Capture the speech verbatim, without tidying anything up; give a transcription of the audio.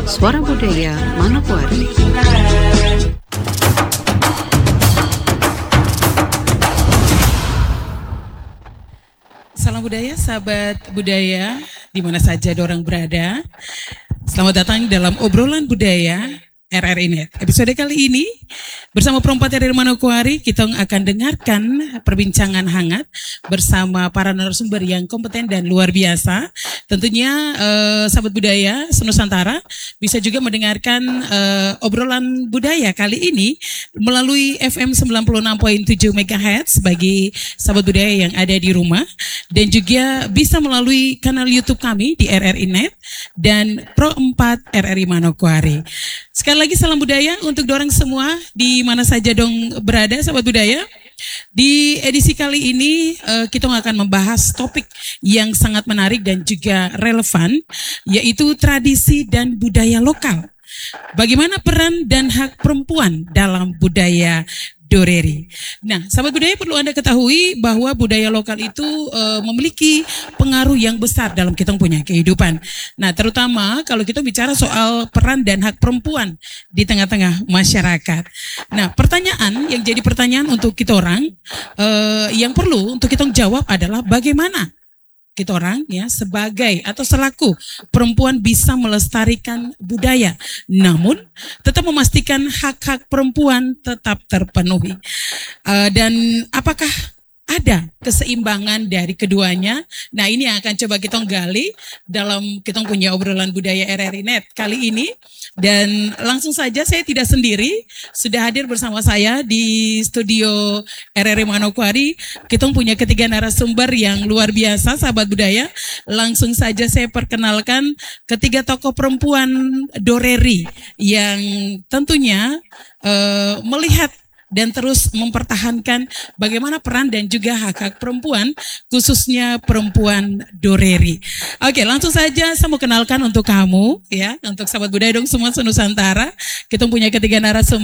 Suara Budaya Manokwari. Salam budaya, sahabat budaya, di mana saja dorang berada. Selamat datang dalam obrolan budaya R R I Net. Episode kali ini bersama Perempat R R I Manokwari, kita akan dengarkan perbincangan hangat bersama para narasumber yang kompeten dan luar biasa. Tentunya eh, sahabat budaya senusantara bisa juga mendengarkan eh, obrolan budaya kali ini melalui F M sembilan puluh enam koma tujuh megahertz bagi sahabat budaya yang ada di rumah, dan juga bisa melalui kanal YouTube kami di R R I Net dan Pro empat R R I Manokwari. Sekali lagi salam budaya untuk dorang semua di mana saja dong berada sahabat budaya. Di edisi kali ini uh, kita akan membahas topik yang sangat menarik dan juga relevan, yaitu tradisi dan budaya lokal. Bagaimana peran dan hak perempuan dalam budaya Doreri. Nah, sahabat budaya, perlu Anda ketahui bahwa budaya lokal itu e, memiliki pengaruh yang besar dalam kita punya kehidupan. Nah, terutama kalau kita bicara soal peran dan hak perempuan di tengah-tengah masyarakat. Nah, pertanyaan yang jadi pertanyaan untuk kita orang e, yang perlu untuk kita jawab adalah bagaimana kita orang ya sebagai atau selaku perempuan bisa melestarikan budaya, namun tetap memastikan hak-hak perempuan tetap terpenuhi. Uh, dan apakah ada keseimbangan dari keduanya? Nah, ini yang akan coba kita gali dalam kita punya obrolan budaya R R I Net kali ini. Dan langsung saja, saya tidak sendiri, sudah hadir bersama saya di studio R R I Manokwari. Kita punya ketiga narasumber yang luar biasa, sahabat budaya. Langsung saja saya perkenalkan ketiga tokoh perempuan Doreri yang tentunya uh, melihat dan terus mempertahankan bagaimana peran dan juga hak-hak perempuan, khususnya perempuan Doreri. Oke, langsung saja saya mau kenalkan untuk kamu, ya, untuk sahabat budaya dong semua senusantara. Kita punya ketiga narasumber.